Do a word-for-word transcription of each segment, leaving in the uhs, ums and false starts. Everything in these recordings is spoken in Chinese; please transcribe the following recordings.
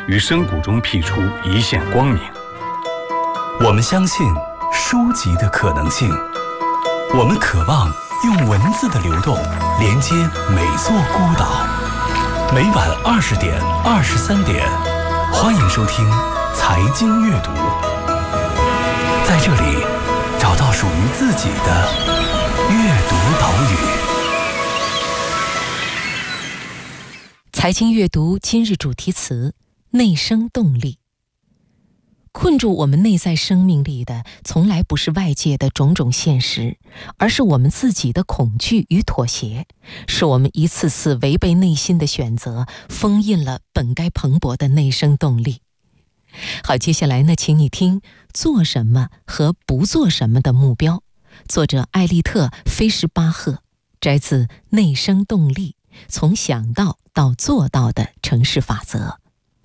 于深谷中辟出一线光明。 我们相信书籍的可能性，我们渴望用文字的流动连接每座孤岛。每晚二十点、二十三点，欢迎收听财经阅读，在这里找到属于自己的阅读岛屿。 财经阅读今日主题词：内生动力。困住我们内在生命力的，从来不是外界的种种现实，而是我们自己的恐惧与妥协，是我们一次次违背内心的选择，封印了本该蓬勃的内生动力。好，接下来呢，请你听做什么和不做什么的目标，作者艾利特·菲什巴赫，摘自《内生动力：从想到到做到的城市法则》。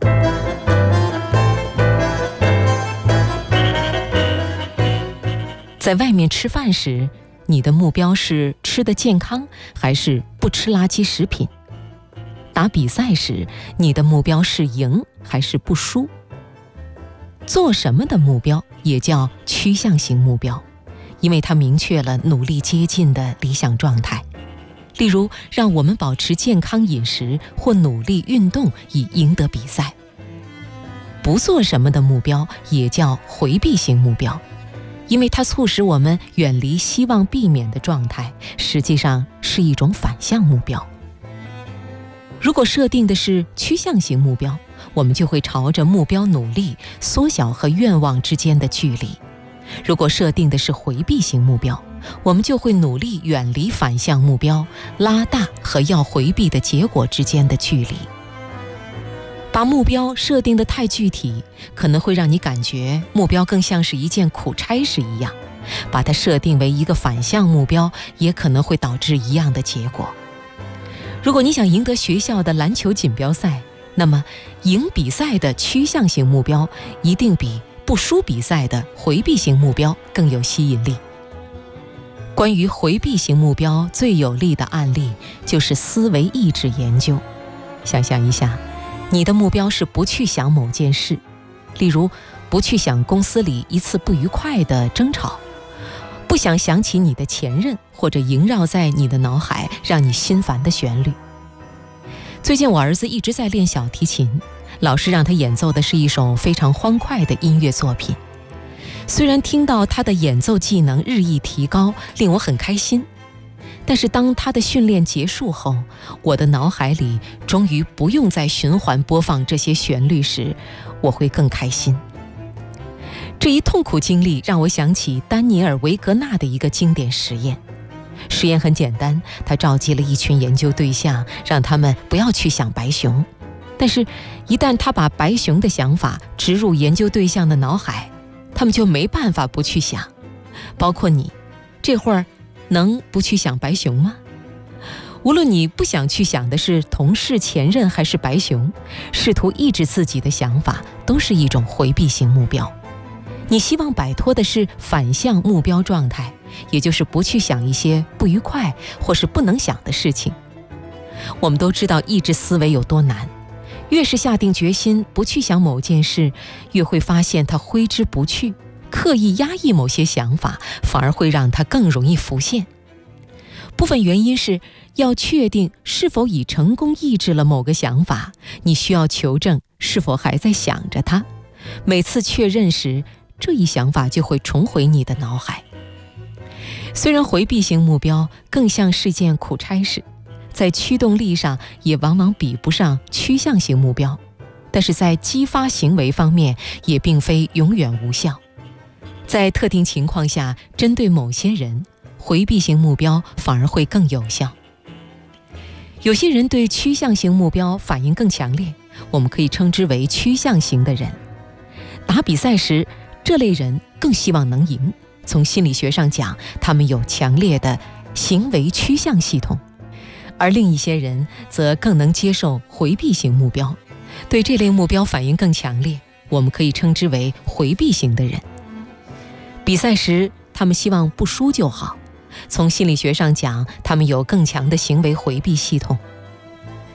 在外面吃饭时，你的目标是吃得健康，还是不吃垃圾食品？打比赛时，你的目标是赢，还是不输？做什么的目标也叫趋向型目标，因为它明确了努力接近的理想状态。例如，让我们保持健康饮食，或努力运动以赢得比赛。不做什么的目标也叫回避型目标，因为它促使我们远离希望避免的状态，实际上是一种反向目标。如果设定的是趋向型目标，我们就会朝着目标努力，缩小和愿望之间的距离；如果设定的是回避型目标，我们就会努力远离反向目标，拉大和要回避的结果之间的距离。把目标设定得太具体，可能会让你感觉目标更像是一件苦差事一样；把它设定为一个反向目标，也可能会导致一样的结果。如果你想赢得学校的篮球锦标赛，那么赢比赛的趋向型目标一定比不输比赛的回避型目标更有吸引力。关于回避型目标最有力的案例就是思维意志研究。想象一下，你的目标是不去想某件事，例如不去想公司里一次不愉快的争吵，不想想起你的前任，或者萦绕在你的脑海让你心烦的旋律。最近我儿子一直在练小提琴，老师让他演奏的是一首非常欢快的音乐作品。虽然听到他的演奏技能日益提高，令我很开心，但是当他的训练结束后，我的脑海里终于不用再循环播放这些旋律时，我会更开心。这一痛苦经历让我想起丹尼尔·维格纳的一个经典实验。实验很简单，他召集了一群研究对象，让他们不要去想白熊，但是一旦他把白熊的想法植入研究对象的脑海，他们就没办法不去想。包括你，这会儿能不去想白熊吗？无论你不想去想的是同事、前任还是白熊，试图抑制自己的想法都是一种回避型目标。你希望摆脱的是反向目标状态，也就是不去想一些不愉快或是不能想的事情。我们都知道抑制思维有多难，越是下定决心不去想某件事，越会发现它挥之不去。刻意压抑某些想法，反而会让它更容易浮现。部分原因是要确定是否已成功抑制了某个想法，你需要求证是否还在想着它。每次确认时，这一想法就会重回你的脑海。虽然回避型目标更像是件苦差事，在驱动力上也往往比不上趋向型目标，但是在激发行为方面也并非永远无效。在特定情况下，针对某些人，回避型目标反而会更有效。有些人对趋向型目标反应更强烈，我们可以称之为趋向型的人。打比赛时，这类人更希望能赢。从心理学上讲，他们有强烈的行为趋向系统。而另一些人则更能接受回避型目标，对这类目标反应更强烈，我们可以称之为回避型的人。比赛时，他们希望不输就好。从心理学上讲，他们有更强的行为回避系统。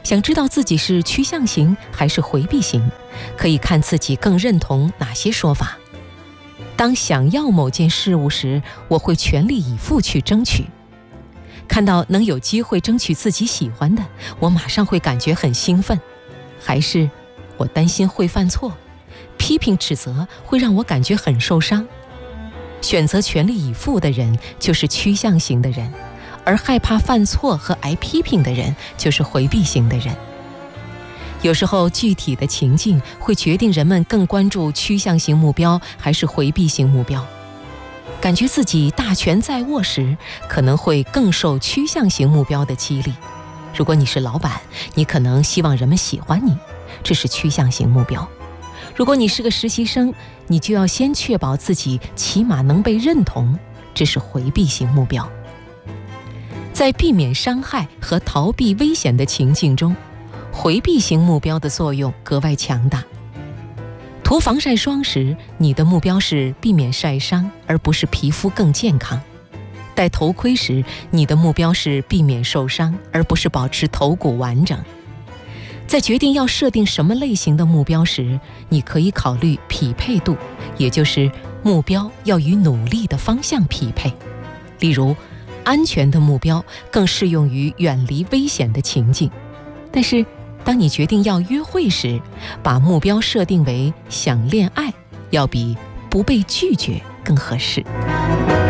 想知道自己是趋向型还是回避型，可以看自己更认同哪些说法。当想要某件事物时，我会全力以赴去争取。看到能有机会争取自己喜欢的，我马上会感觉很兴奋。还是我担心会犯错，批评指责会让我感觉很受伤。选择全力以赴的人就是趋向型的人，而害怕犯错和挨批评的人就是回避型的人。有时候具体的情境会决定人们更关注趋向型目标还是回避型目标。感觉自己大权在握时，可能会更受趋向型目标的激励。如果你是老板，你可能希望人们喜欢你，这是趋向型目标。如果你是个实习生，你就要先确保自己起码能被认同，这是回避型目标。在避免伤害和逃避危险的情境中，回避型目标的作用格外强大。涂防晒霜时，你的目标是避免晒伤，而不是皮肤更健康。戴头盔时，你的目标是避免受伤，而不是保持头骨完整。在决定要设定什么类型的目标时，你可以考虑匹配度，也就是目标要与努力的方向匹配。例如，安全的目标更适用于远离危险的情境。但是，当你决定要约会时，把目标设定为想恋爱，要比不被拒绝更合适。